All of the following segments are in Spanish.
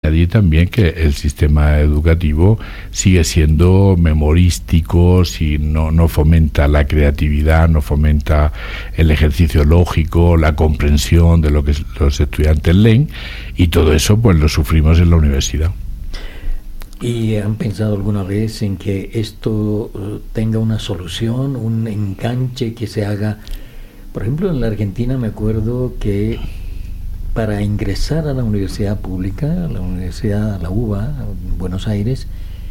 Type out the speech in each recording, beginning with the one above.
allí también que el sistema educativo sigue siendo memorístico, si no fomenta la creatividad, no fomenta el ejercicio lógico, la comprensión de lo que los estudiantes leen, y todo eso pues lo sufrimos en la universidad. ¿Y han pensado alguna vez en que esto tenga una solución, un enganche que se haga? Por ejemplo, en la Argentina me acuerdo que para ingresar a la universidad pública, la UBA, en Buenos Aires,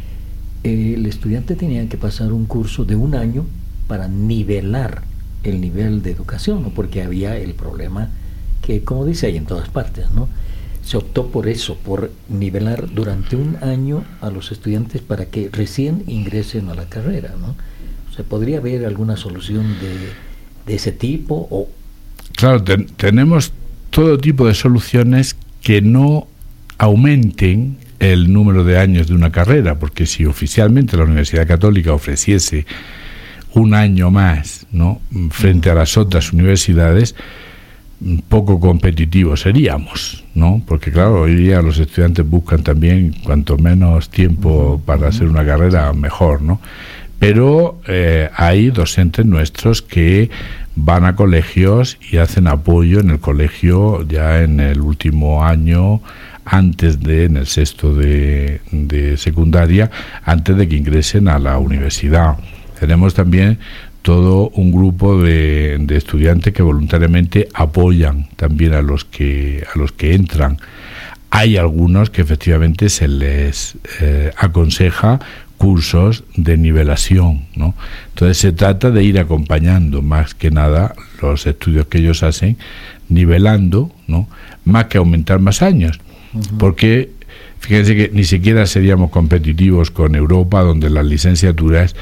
el estudiante tenía que pasar un curso de un año para nivelar el nivel de educación, ¿no? Porque había el problema que, como dice, hay en todas partes, ¿no? Se optó por eso, por nivelar durante un año a los estudiantes para que recién ingresen a la carrera, ¿no? ¿Se podría haber alguna solución de ese tipo? O... Claro, tenemos todo tipo de soluciones que no aumenten el número de años de una carrera, porque si oficialmente la Universidad Católica ofreciese un año más, ¿no?, frente a las otras universidades, poco competitivos seríamos, ¿no? Porque claro, hoy día los estudiantes buscan también cuanto menos tiempo para hacer una carrera, mejor, ¿no? Pero hay docentes nuestros que van a colegios y hacen apoyo en el colegio ya en el último año, en el sexto de secundaria, antes de que ingresen a la universidad. Tenemos también todo un grupo de estudiantes que voluntariamente apoyan también a los que entran. Hay algunos que efectivamente se les aconseja cursos de nivelación, ¿no? Entonces se trata de ir acompañando más que nada los estudios que ellos hacen, nivelando, ¿no?, más que aumentar más años. Uh-huh. Porque fíjense que ni siquiera seríamos competitivos con Europa, donde las licenciaturas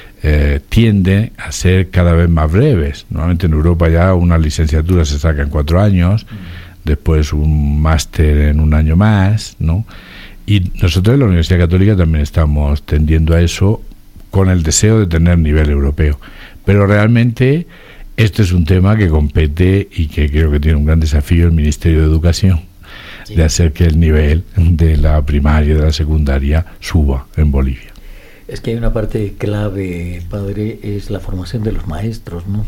tienden a ser cada vez más breves. Normalmente en Europa ya una licenciatura se saca en 4 años, después un máster en 1 año más, ¿no? Y nosotros en la Universidad Católica también estamos tendiendo a eso, con el deseo de tener nivel europeo. Pero realmente esto es un tema que compete y que creo que tiene un gran desafío el Ministerio de Educación, sí, de hacer que el nivel de la primaria y de la secundaria suba en Bolivia. Es que hay una parte clave, padre, es la formación de los maestros, ¿no?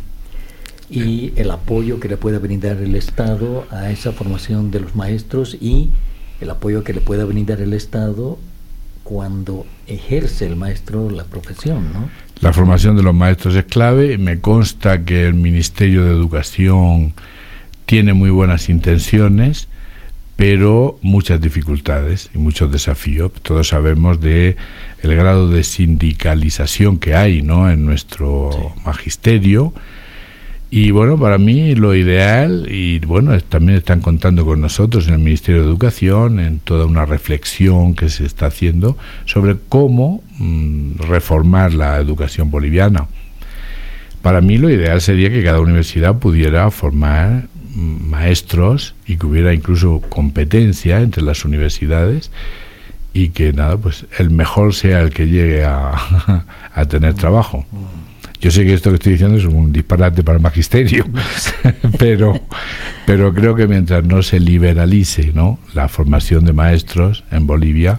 Y el apoyo que le pueda brindar el Estado a esa formación de los maestros, y el apoyo que le pueda brindar el Estado cuando ejerce el maestro la profesión, ¿no? La formación de los maestros es clave. Me consta que el Ministerio de Educación tiene muy buenas intenciones, pero muchas dificultades y muchos desafíos. Todos sabemos de el grado de sindicalización que hay, ¿no?, en nuestro magisterio. Y bueno, para mí lo ideal, y bueno, también están contando con nosotros en el Ministerio de Educación, en toda una reflexión que se está haciendo sobre cómo reformar la educación boliviana. Para mí lo ideal sería que cada universidad pudiera formar maestros y que hubiera incluso competencia entre las universidades, y que nada, pues el mejor sea el que llegue a tener trabajo. Yo sé que esto que estoy diciendo es un disparate para el magisterio, pero creo que mientras no se liberalice, ¿no?, la formación de maestros en Bolivia,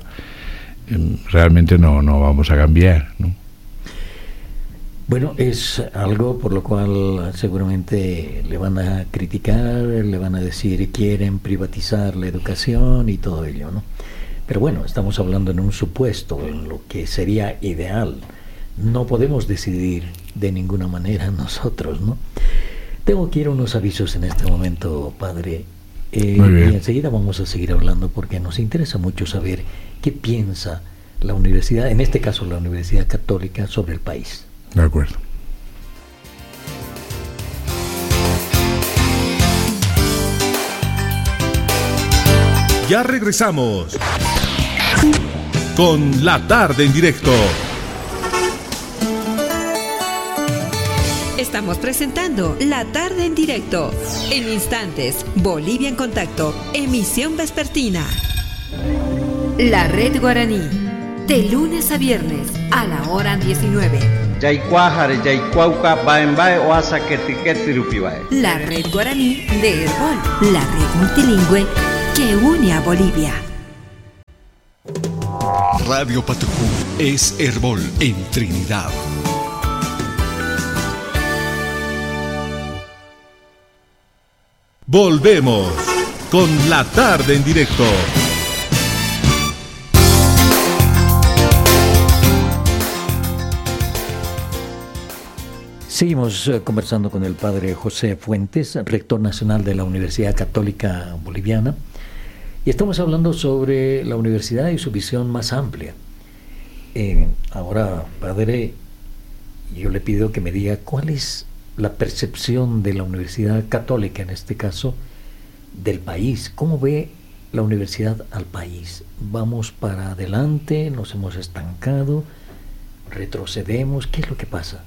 realmente no vamos a cambiar, ¿no? Bueno, es algo por lo cual seguramente le van a criticar, le van a decir quieren privatizar la educación y todo ello, ¿no? Pero bueno, estamos hablando en un supuesto, en lo que sería ideal. No podemos decidir de ninguna manera nosotros, ¿no? Tengo que ir a unos avisos en este momento, padre. Y enseguida vamos a seguir hablando, porque nos interesa mucho saber qué piensa la universidad, en este caso la Universidad Católica, sobre el país. De acuerdo. Ya regresamos con La Tarde en Directo. Estamos presentando La Tarde en Directo. En instantes, Bolivia en Contacto, emisión vespertina. La Red Guaraní, de lunes a viernes a la hora 19. La Red Guaraní de Herbol, la red multilingüe que une a Bolivia. Radio Patucú es Herbol en Trinidad. Volvemos con La Tarde en Directo. Seguimos conversando con el padre José Fuentes, rector nacional de la Universidad Católica Boliviana, y estamos hablando sobre la universidad y su visión más amplia. Ahora, padre, yo le pido que me diga cuál es la percepción de la Universidad Católica, en este caso, del país. ¿Cómo ve la universidad al país? ¿Vamos para adelante? ¿Nos hemos estancado? ¿Retrocedemos? ¿Qué es lo que pasa?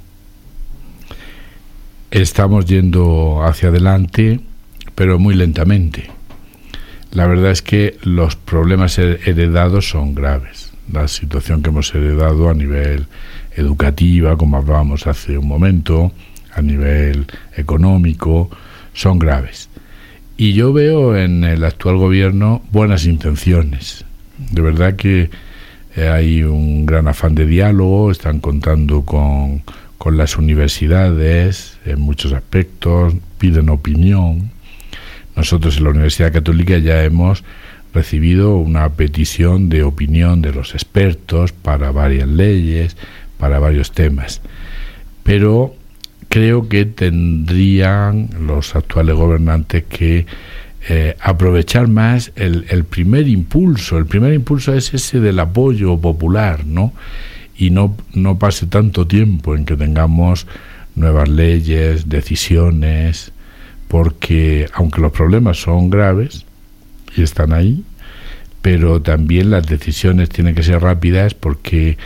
Estamos yendo hacia adelante, pero muy lentamente. La verdad es que los problemas heredados son graves. La situación que hemos heredado a nivel educativa, como hablábamos hace un momento, a nivel económico, son graves. Y yo veo en el actual gobierno buenas intenciones. De verdad que hay un gran afán de diálogo, están contando con las universidades en muchos aspectos, piden opinión. Nosotros en la Universidad Católica ya hemos recibido una petición de opinión de los expertos para varias leyes, para varios temas. Pero creo que tendrían los actuales gobernantes que aprovechar más el primer impulso. El primer impulso es ese del apoyo popular, ¿no? Y no pase tanto tiempo en que tengamos nuevas leyes, decisiones, porque aunque los problemas son graves y están ahí, pero también las decisiones tienen que ser rápidas, porque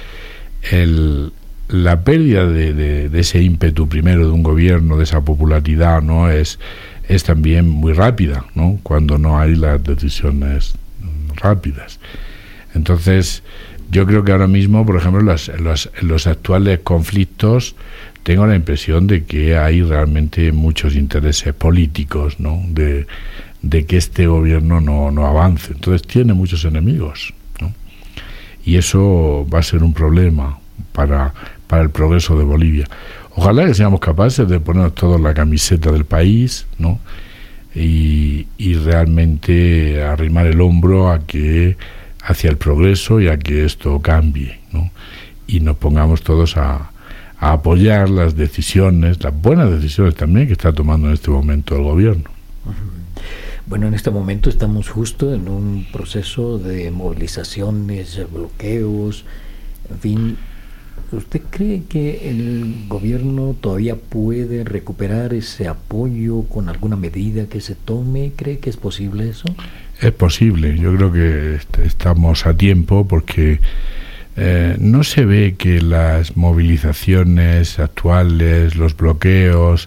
la pérdida de ese ímpetu primero de un gobierno, de esa popularidad, ¿no? es también muy rápida, ¿no? Cuando no hay las decisiones rápidas. Entonces, yo creo que ahora mismo, por ejemplo, los actuales conflictos, tengo la impresión de que hay realmente muchos intereses políticos, ¿no? De que este gobierno no avance. Entonces tiene muchos enemigos, ¿no? Y eso va a ser un problema para el progreso de Bolivia. Ojalá que seamos capaces de ponernos todos la camiseta del país, ¿no? Y realmente arrimar el hombro hacia el progreso y a que esto cambie, ¿no? Y nos pongamos todos a apoyar las decisiones, las buenas decisiones también que está tomando en este momento el gobierno. Bueno, en este momento estamos justo en un proceso de movilizaciones, bloqueos, en fin. ¿Usted cree que el gobierno todavía puede recuperar ese apoyo con alguna medida que se tome? ¿Cree que es posible eso? Es posible, yo creo que estamos a tiempo, porque no se ve que las movilizaciones actuales, los bloqueos,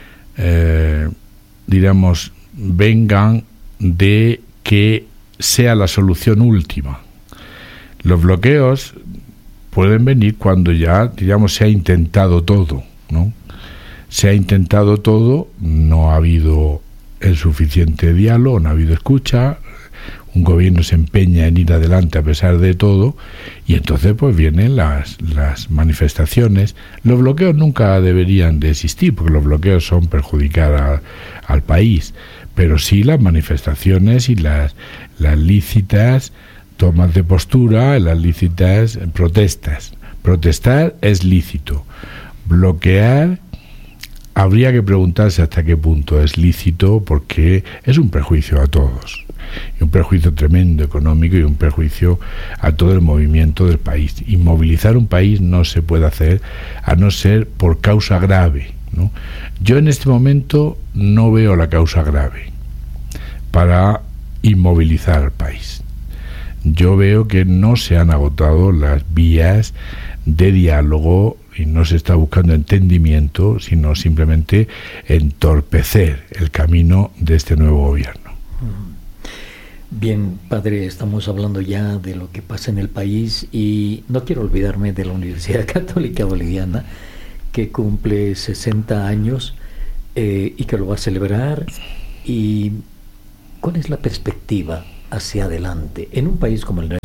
digamos, vengan de que sea la solución última. Los bloqueos pueden venir cuando ya, digamos, se ha intentado todo, ¿no? Se ha intentado todo, no ha habido el suficiente diálogo, no ha habido escucha, un gobierno se empeña en ir adelante a pesar de todo, y entonces pues vienen las manifestaciones. Los bloqueos nunca deberían de existir, porque los bloqueos son perjudicar al país, pero sí las manifestaciones y las lícitas tomas de postura, las lícitas protestas. Protestar es lícito. Bloquear, habría que preguntarse hasta qué punto es lícito, porque es un perjuicio a todos, y un perjuicio tremendo económico, y un perjuicio a todo el movimiento del país. Inmovilizar un país no se puede hacer a no ser por causa grave, ¿no? Yo en este momento no veo la causa grave para inmovilizar al país. Yo veo que no se han agotado las vías de diálogo y no se está buscando entendimiento, sino simplemente entorpecer el camino de este nuevo gobierno. Bien, padre, estamos hablando ya de lo que pasa en el país, y no quiero olvidarme de la Universidad Católica Boliviana, que cumple 60 años y que lo va a celebrar. ¿Y cuál es la perspectiva hacia adelante en un país como el nuestro, con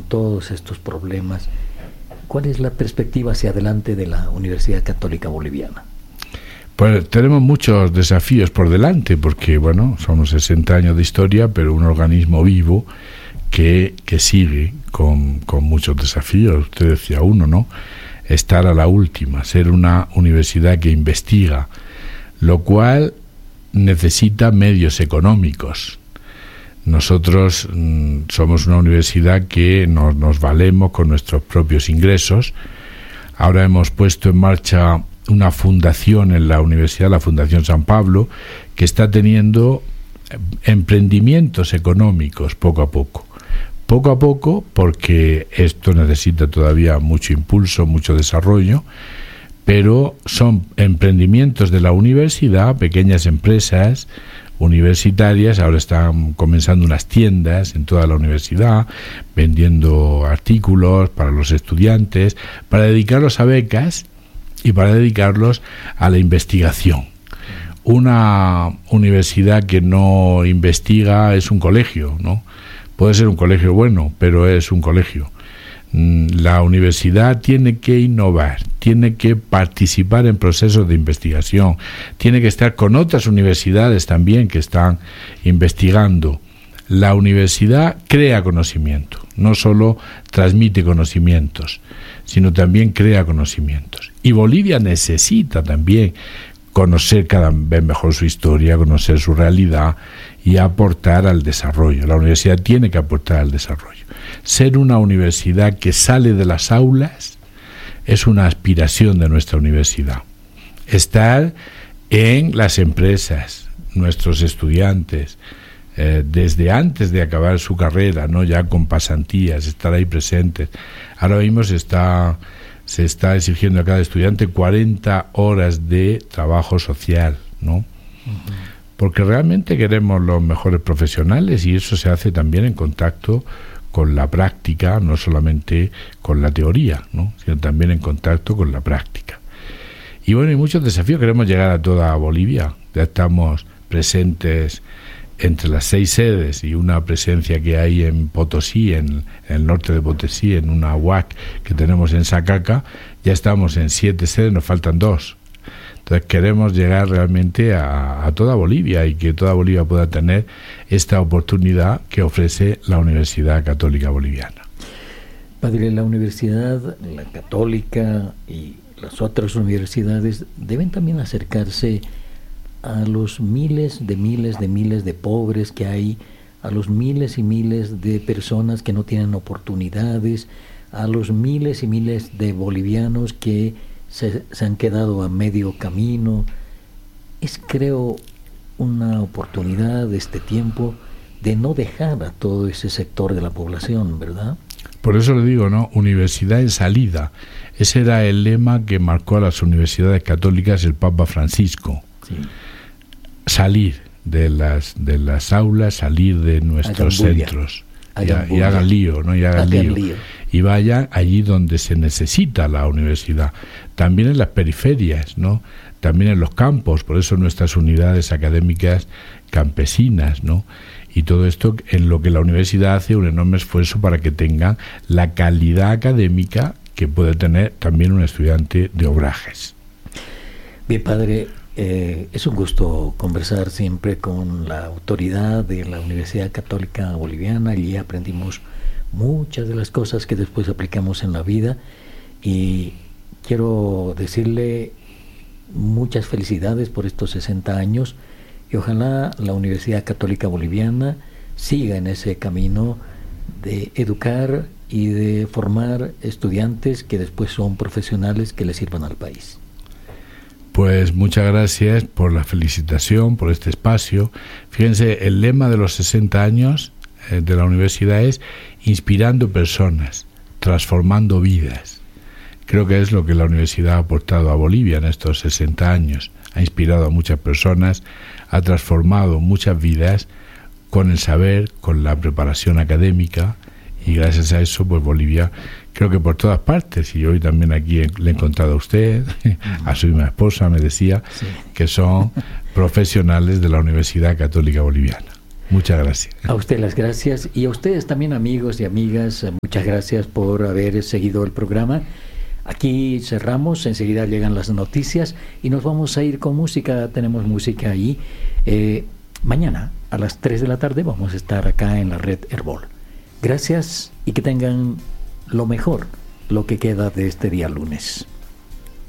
todos estos problemas, ¿cuál es la perspectiva hacia adelante de la Universidad Católica Boliviana? Pues tenemos muchos desafíos por delante, porque bueno, somos 60 años de historia, pero un organismo vivo que sigue con muchos desafíos. Usted decía uno, ¿no? Estar a la última, ser una universidad que investiga, lo cual necesita medios económicos. Nosotros somos una universidad que nos valemos con nuestros propios ingresos. Ahora hemos puesto en marcha una fundación en la universidad, la Fundación San Pablo, que está teniendo emprendimientos económicos poco a poco. Poco a poco, porque esto necesita todavía mucho impulso, mucho desarrollo, pero son emprendimientos de la universidad, pequeñas empresas universitarias. Ahora están comenzando unas tiendas en toda la universidad, vendiendo artículos para los estudiantes, para dedicarlos a becas y para dedicarlos a la investigación. Una universidad que no investiga es un colegio, ¿no? Puede ser un colegio bueno, pero es un colegio. La universidad tiene que innovar, tiene que participar en procesos de investigación, tiene que estar con otras universidades también que están investigando. La universidad crea conocimiento, no solo transmite conocimientos, sino también crea conocimientos. Y Bolivia necesita también conocer cada vez mejor su historia, conocer su realidad y aportar al desarrollo. La universidad tiene que aportar al desarrollo. Ser una universidad que sale de las aulas es una aspiración de nuestra universidad. Estar en las empresas, nuestros estudiantes, desde antes de acabar su carrera, no ya con pasantías, estar ahí presentes. Ahora mismo se está exigiendo a cada estudiante 40 horas de trabajo social, ¿no? Uh-huh. Porque realmente queremos los mejores profesionales, y eso se hace también en contacto con la práctica, no solamente con la teoría, ¿no? Sino también en contacto con la práctica. Y bueno, hay muchos desafíos. Queremos llegar a toda Bolivia. Ya estamos presentes entre las 6 sedes y una presencia que hay en Potosí, en el norte de Potosí, en una UAC que tenemos en Sacaca. Ya estamos en 7 sedes, nos faltan 2. Entonces queremos llegar realmente a toda Bolivia, y que toda Bolivia pueda tener esta oportunidad que ofrece la Universidad Católica Boliviana. Padre, la Universidad, la Católica y las otras universidades deben también acercarse a los miles de pobres que hay, a los miles y miles de personas que no tienen oportunidades, a los miles y miles de bolivianos que se han quedado a medio camino. Es, creo, una oportunidad de este tiempo de no dejar a todo ese sector de la población, ¿verdad? Por eso le digo, ¿no? Universidad en salida. Ese era el lema que marcó a las universidades católicas el Papa Francisco. Sí. Salir de las aulas, salir de nuestros centros. Y hagan lío, ¿no? Y hagan lío. Y vayan allí donde se necesita la universidad. También en las periferias, ¿no? También en los campos. Por eso nuestras unidades académicas campesinas, ¿no? Y todo esto en lo que la universidad hace un enorme esfuerzo para que tengan la calidad académica que puede tener también un estudiante de Obrajes. Bien, padre, es un gusto conversar siempre con la autoridad de la Universidad Católica Boliviana. Allí aprendimos muchas de las cosas que después aplicamos en la vida, y quiero decirle muchas felicidades por estos 60 años, y ojalá la Universidad Católica Boliviana siga en ese camino de educar y de formar estudiantes que después son profesionales que le sirvan al país. Pues muchas gracias por la felicitación, por este espacio. Fíjense, el lema de los 60 años de la universidad es inspirando personas, transformando vidas. Creo que es lo que la universidad ha aportado a Bolivia en estos 60 años. Ha inspirado a muchas personas, ha transformado muchas vidas con el saber, con la preparación académica, y gracias a eso, pues Bolivia, creo que por todas partes, y hoy también aquí le he encontrado a usted, a su misma esposa me decía, sí, que son profesionales de la Universidad Católica Boliviana. Muchas gracias. A usted las gracias, y a ustedes también, amigos y amigas, muchas gracias por haber seguido el programa. Aquí cerramos, enseguida llegan las noticias y nos vamos a ir con música. Tenemos música ahí. Mañana a las 3 de la tarde vamos a estar acá en la red Herbol. Gracias y que tengan lo mejor, lo que queda de este día lunes.